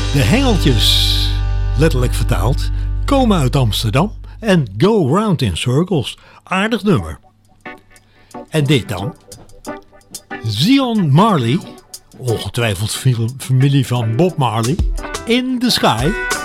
De Hengeltjes, letterlijk vertaald, komen uit Amsterdam en Go Round in Circles. Aardig nummer. En dit dan? Zion Marley, ongetwijfeld familie van Bob Marley, In the Sky.